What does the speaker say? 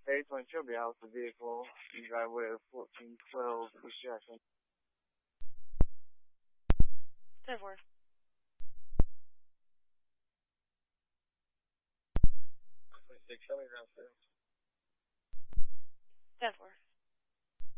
A22 will be out of the vehicle in driveway of 1412 East Jackson. 10-4. 26, show me ground zero. 10-4.